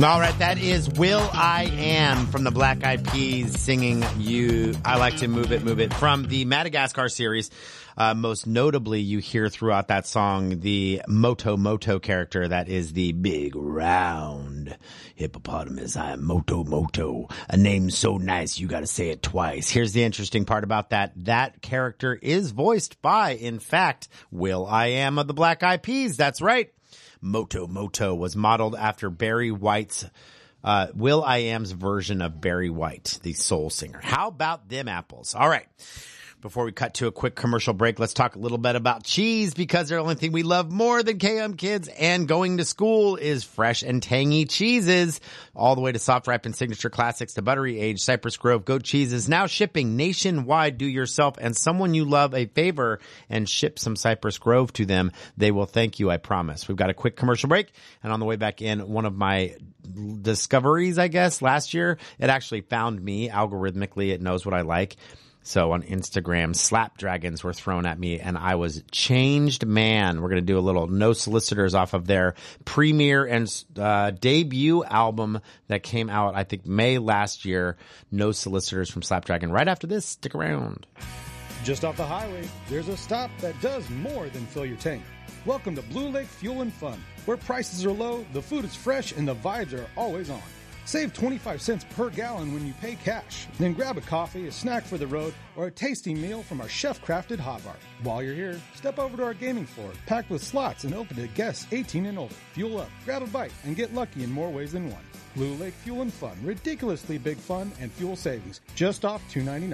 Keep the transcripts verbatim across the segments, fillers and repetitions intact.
All right, that is Will I Am from the Black Eyed Peas singing You, I Like to Move It, Move It from the Madagascar series. Uh, most notably, you hear throughout that song the Moto Moto character that is the big round hippopotamus. I am Moto Moto. A name so nice you gotta say it twice. Here's the interesting part about that. That character is voiced by, in fact, Will I Am of the Black Eyed Peas. That's right. Moto Moto was modeled after Barry White's, uh, Will I Am's version of Barry White, the soul singer. How about them apples? All right. Before we cut to a quick commercial break, let's talk a little bit about cheese, because the only thing we love more than K M Kids and going to school is fresh and tangy cheeses. All the way to soft ripened signature classics to buttery aged Cypress Grove goat cheese is now shipping nationwide. Do yourself and someone you love a favor and ship some Cypress Grove to them. They will thank you, I promise. We've got a quick commercial break, and on the way back in, one of my discoveries, I guess, last year, it actually found me algorithmically. It knows what I like. So on Instagram, slap dragons were thrown at me, and I was changed man. We're going to do a little No Solicitors off of their premiere and uh, debut album that came out, I think, May last year. No Solicitors from Slapdragon. Right after this, stick around. Just off the highway, there's a stop that does more than fill your tank. Welcome to Blue Lake Fuel and Fun, where prices are low, the food is fresh, and the vibes are always on. Save twenty-five cents per gallon when you pay cash. Then grab a coffee, a snack for the road, or a tasty meal from our chef-crafted hot bar. While you're here, step over to our gaming floor, packed with slots and open to guests eighteen and older. Fuel up, grab a bite, and get lucky in more ways than one. Blue Lake Fuel and Fun. Ridiculously big fun and fuel savings. Just off two ninety-nine.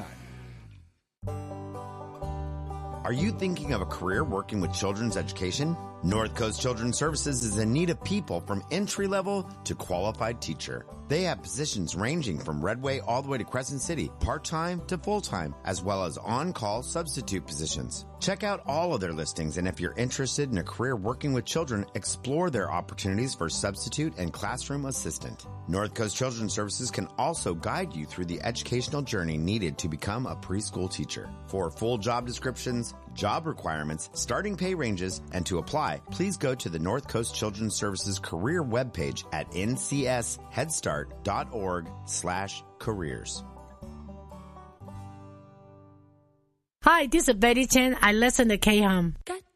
Are you thinking of a career working with children's education? North Coast Children's Services is in need of people from entry-level to qualified teacher. They have positions ranging from Redway all the way to Crescent City, part-time to full-time, as well as on-call substitute positions. Check out all of their listings, and if you're interested in a career working with children, explore their opportunities for substitute and classroom assistant. North Coast Children's Services can also guide you through the educational journey needed to become a preschool teacher. For full job descriptions, job requirements, starting pay ranges, and to apply, please go to the North Coast Children's Services career webpage at ncsheadstart.org slash careers. Hi, this is Betty Chen. I listen to K-Hum. Got